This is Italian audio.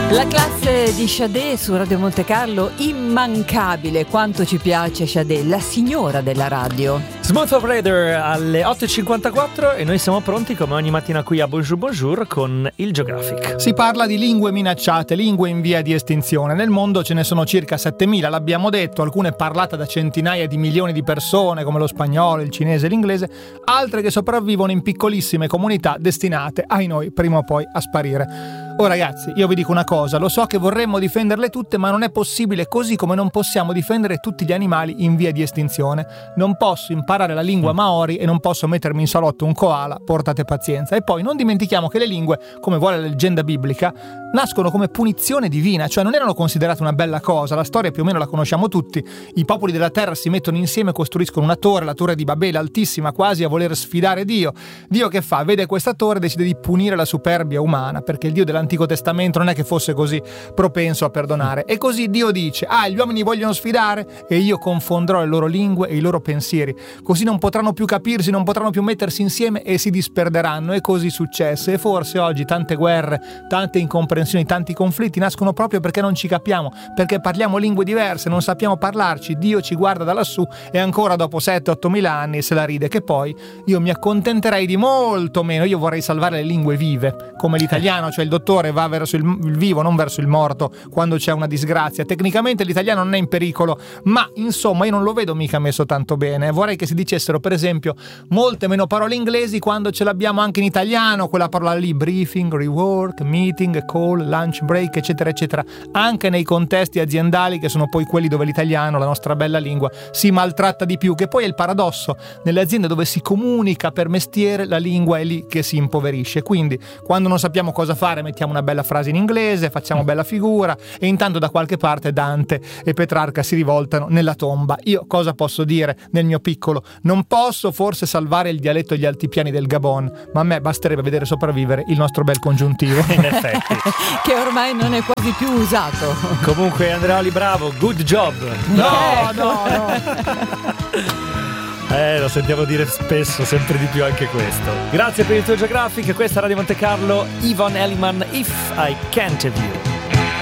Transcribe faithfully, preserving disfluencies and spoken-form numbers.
La classe di Sade su Radio Monte Carlo, immancabile, quanto ci piace Sade, la signora della radio. Smooth Operator alle otto e cinquantaquattro e noi siamo pronti come ogni mattina qui a Bonjour Bonjour con il Geographic. Si parla di lingue minacciate, lingue in via di estinzione. Nel mondo ce ne sono circa settemila, l'abbiamo detto, alcune parlate da centinaia di milioni di persone come lo spagnolo, il cinese e l'inglese, altre che sopravvivono in piccolissime comunità destinate, ai noi, prima o poi a sparire. Oh ragazzi, io vi dico una cosa, lo so che vorremmo difenderle tutte, ma non è possibile, così come non possiamo difendere tutti gli animali in via di estinzione. Non posso imparare la lingua maori e non posso mettermi in salotto un koala, portate pazienza. E poi non dimentichiamo che le lingue, come vuole la leggenda biblica, nascono come punizione divina, cioè non erano considerate una bella cosa, la storia più o meno la conosciamo tutti. I popoli della terra si mettono insieme e costruiscono una torre, la torre di Babele, altissima, quasi a voler sfidare Dio. Dio che fa? Vede questa torre e decide di punire la superbia umana, perché il Dio dell'Antico Testamento non è che fosse così propenso a perdonare. E così Dio dice: ah, gli uomini vogliono sfidare e io confonderò le loro lingue e i loro pensieri, così non potranno più capirsi, non potranno più mettersi insieme e si disperderanno. E così successe. E forse oggi tante guerre, tante incomprensioni, tanti conflitti nascono proprio perché non ci capiamo, perché parliamo lingue diverse, non sappiamo parlarci. Dio ci guarda da lassù e ancora dopo sette otto mila anni se la ride, che poi io mi accontenterei di molto meno. Io vorrei salvare le lingue vive, come l'italiano, cioè il dottore va verso il, il vivo, non verso il morto quando c'è una disgrazia. Tecnicamente l'italiano non è in pericolo, ma insomma io non lo vedo mica messo tanto bene. Vorrei che si dicessero per esempio molte meno parole inglesi quando ce l'abbiamo anche in italiano, quella parola lì, briefing, rework, meeting, call, lunch break, eccetera eccetera, anche nei contesti aziendali che sono poi quelli dove l'italiano, la nostra bella lingua, si maltratta di più, che poi è il paradosso. Nelle aziende dove si comunica per mestiere la lingua è lì che si impoverisce, quindi quando non sappiamo cosa fare mettiamo una bella frase in inglese, facciamo bella figura e intanto da qualche parte Dante e Petrarca si rivoltano nella tomba. Io cosa posso dire nel mio piccolo? Non posso forse salvare il dialetto degli altipiani del Gabon, ma a me basterebbe vedere sopravvivere il nostro bel congiuntivo. In effetti. Che ormai non è quasi più usato. Comunque Andreoli, bravo, good job. No, no, no. Eh, lo sentiamo dire spesso, sempre di più anche questo. Grazie per il tuo Geographic, questa è Radio Monte Carlo, Yvonne Elliman, If I Can't Have You.